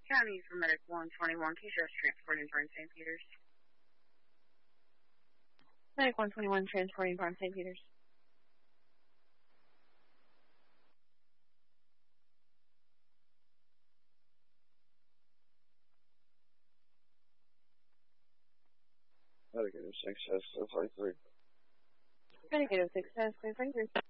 County for Medic 121, Keisha's transporting from St. Peter's. Medic 121 transporting from St. Peter's. Medicated 6S, 43. Medicated 6S, 43.